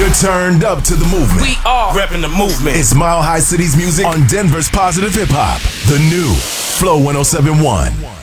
You're turned up to the movement. We are repping the movement. It's Mile High City's music on Denver's Positive Hip Hop. The new Flow 107.1.